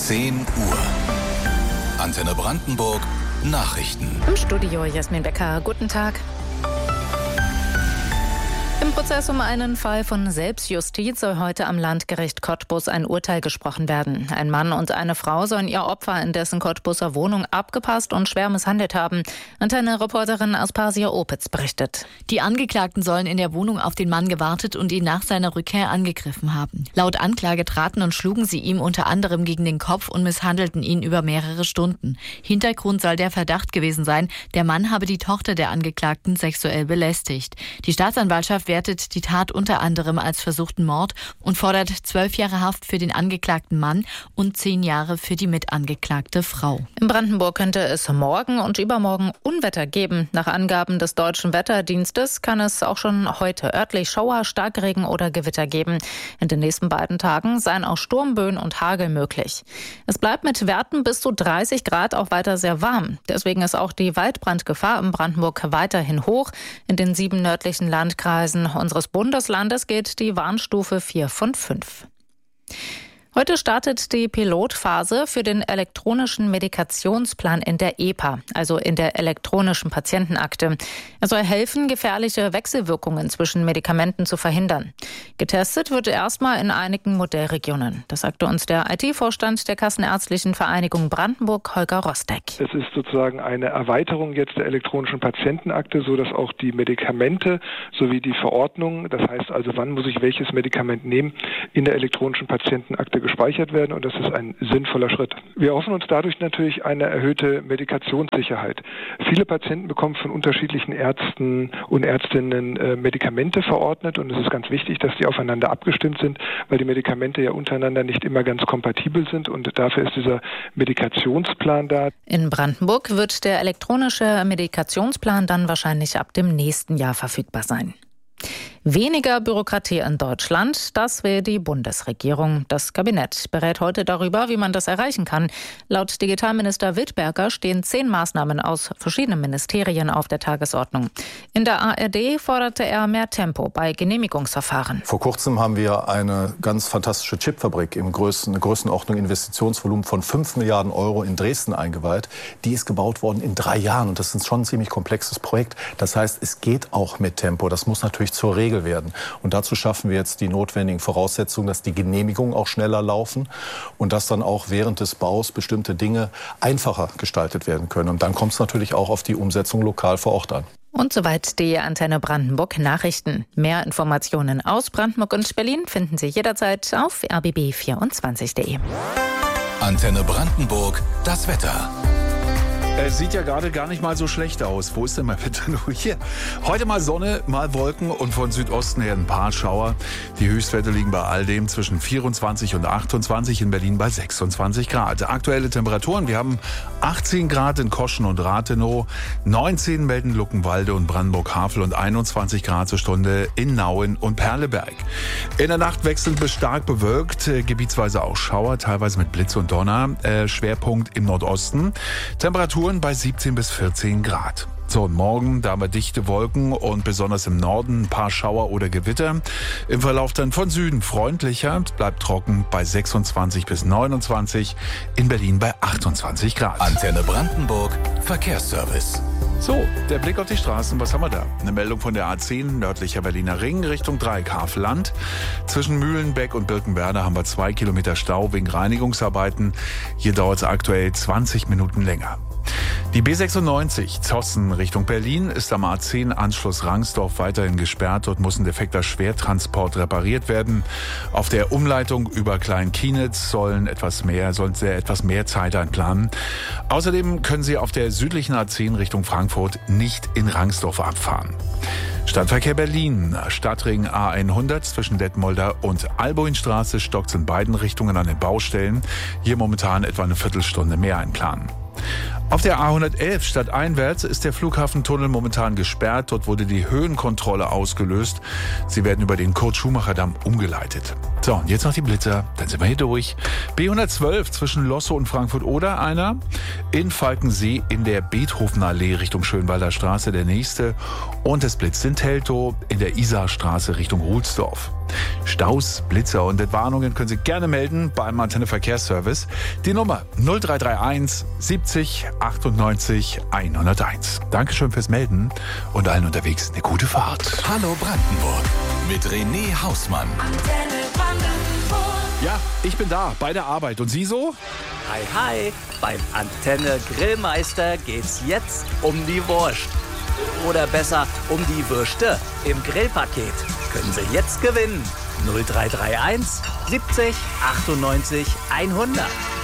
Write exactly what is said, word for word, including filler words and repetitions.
zehn Uhr. Antenne Brandenburg Nachrichten. Im Studio Jasmin Becker. Guten Tag. Im Prozess um einen Fall von Selbstjustiz soll heute am Landgericht Cottbus ein Urteil gesprochen werden. Ein Mann und eine Frau sollen ihr Opfer in dessen Cottbuser Wohnung abgepasst und schwer misshandelt haben. Antenne-Reporterin Aspasia Opitz berichtet. Die Angeklagten sollen in der Wohnung auf den Mann gewartet und ihn nach seiner Rückkehr angegriffen haben. Laut Anklage traten und schlugen sie ihm unter anderem gegen den Kopf und misshandelten ihn über mehrere Stunden. Hintergrund soll der Verdacht gewesen sein, der Mann habe die Tochter der Angeklagten sexuell belästigt. Die Staatsanwaltschaft wertet die Tat unter anderem als versuchten Mord und fordert zwölf Jahre Haft für den angeklagten Mann und zehn Jahre für die mitangeklagte Frau. In Brandenburg könnte es morgen und übermorgen Unwetter geben. Nach Angaben des Deutschen Wetterdienstes kann es auch schon heute örtlich Schauer, Starkregen oder Gewitter geben. In den nächsten beiden Tagen seien auch Sturmböen und Hagel möglich. Es bleibt mit Werten bis zu dreißig Grad auch weiter sehr warm. Deswegen ist auch die Waldbrandgefahr in Brandenburg weiterhin hoch. In den sieben nördlichen Landkreisen unseres Bundeslandes geht die Warnstufe vier von fünf. Heute startet die Pilotphase für den elektronischen Medikationsplan in der E P A, also in der elektronischen Patientenakte. Er soll helfen, gefährliche Wechselwirkungen zwischen Medikamenten zu verhindern. Getestet wird erstmal in einigen Modellregionen. Das sagte uns der I T-Vorstand der Kassenärztlichen Vereinigung Brandenburg, Holger Rostek. Es ist sozusagen eine Erweiterung jetzt der elektronischen Patientenakte, sodass auch die Medikamente sowie die Verordnung, das heißt also, wann muss ich welches Medikament nehmen, in der elektronischen Patientenakte gespeichert werden, und das ist ein sinnvoller Schritt. Wir hoffen uns dadurch natürlich eine erhöhte Medikationssicherheit. Viele Patienten bekommen von unterschiedlichen Ärzten und Ärztinnen äh, Medikamente verordnet, und es ist ganz wichtig, dass die aufeinander abgestimmt sind, weil die Medikamente ja untereinander nicht immer ganz kompatibel sind, und dafür ist dieser Medikationsplan da. In Brandenburg wird der elektronische Medikationsplan dann wahrscheinlich ab dem nächsten Jahr verfügbar sein. Weniger Bürokratie in Deutschland, das will die Bundesregierung. Das Kabinett berät heute darüber, wie man das erreichen kann. Laut Digitalminister Wildberger stehen zehn Maßnahmen aus verschiedenen Ministerien auf der Tagesordnung. In der A R D forderte er mehr Tempo bei Genehmigungsverfahren. Vor kurzem haben wir eine ganz fantastische Chipfabrik im größten, Größenordnung Investitionsvolumen von fünf Milliarden Euro in Dresden eingeweiht. Die ist gebaut worden in drei Jahren, und das ist schon ein ziemlich komplexes Projekt. Das heißt, es geht auch mit Tempo. Das muss natürlich zur Regel werden. Und dazu schaffen wir jetzt die notwendigen Voraussetzungen, dass die Genehmigungen auch schneller laufen und dass dann auch während des Baus bestimmte Dinge einfacher gestaltet werden können. Und dann kommt es natürlich auch auf die Umsetzung lokal vor Ort an. Und soweit die Antenne Brandenburg Nachrichten. Mehr Informationen aus Brandenburg und Berlin finden Sie jederzeit auf r b b vierundzwanzig punkt de. Antenne Brandenburg, das Wetter. Es sieht ja gerade gar nicht mal so schlecht aus. Wo ist denn mein Wetter nur hier? Heute mal Sonne, mal Wolken und von Südosten her ein paar Schauer. Die Höchstwerte liegen bei all dem zwischen vierundzwanzig und achtundzwanzig, in Berlin bei sechsundzwanzig Grad. Aktuelle Temperaturen, wir haben achtzehn Grad in Koschen und Rathenow, neunzehn melden Luckenwalde und Brandenburg-Havel und einundzwanzig Grad zur Stunde in Nauen und Perleberg. In der Nacht wechselnd bis stark bewölkt, äh, gebietsweise auch Schauer, teilweise mit Blitz und Donner. Äh, Schwerpunkt im Nordosten. Temperaturen bei siebzehn bis vierzehn Grad. So, und morgen, da haben wir dichte Wolken und besonders im Norden ein paar Schauer oder Gewitter. Im Verlauf dann von Süden freundlicher, bleibt trocken bei sechsundzwanzig bis neunundzwanzig, in Berlin bei achtundzwanzig Grad. Antenne Brandenburg, Verkehrsservice. So, der Blick auf die Straßen, was haben wir da? Eine Meldung von der A zehn, nördlicher Berliner Ring, Richtung Dreieck-Havelland. Zwischen Mühlenbeck und Birkenwerder haben wir zwei Kilometer Stau wegen Reinigungsarbeiten. Hier dauert es aktuell zwanzig Minuten länger. Die B sechsundneunzig Zossen Richtung Berlin ist am A zehn Anschluss Rangsdorf weiterhin gesperrt. Dort muss ein defekter Schwertransport repariert werden. Auf der Umleitung über Klein-Kienitz sollen etwas mehr, sollen Sie etwas mehr Zeit einplanen. Außerdem können Sie auf der südlichen A zehn Richtung Frankfurt nicht in Rangsdorf abfahren. Stadtverkehr Berlin, Stadtring A hundert zwischen Detmolder und Alboinstraße stockt in beiden Richtungen an den Baustellen. Hier momentan etwa eine Viertelstunde mehr einplanen. Auf der A hundertelf stadteinwärts ist der Flughafentunnel momentan gesperrt. Dort wurde die Höhenkontrolle ausgelöst. Sie werden über den Kurt-Schumacher-Damm umgeleitet. So, und jetzt noch die Blitzer. Dann sind wir hier durch. B hundertzwölf zwischen Lossow und Frankfurt-Oder einer. In Falkensee in der Beethovenallee Richtung Schönwalder Straße der nächste. Und es blitzt in Teltow in der Isarstraße Richtung Ruhlsdorf. Staus, Blitzer und Entwarnungen können Sie gerne melden beim Antenne Verkehrsservice. Die Nummer null drei drei eins siebzig achtundneunzig hunderteins. Dankeschön fürs Melden und allen unterwegs eine gute Fahrt. Hallo Brandenburg mit René Hausmann. Antenne Brandenburg. Ja, ich bin da bei der Arbeit. Und Sie so? Hi, hi. Beim Antenne Grillmeister geht's jetzt um die Wurst. Oder besser, um die Würste im Grillpaket. Können Sie jetzt gewinnen. null drei drei eins siebzig achtundneunzig hundert.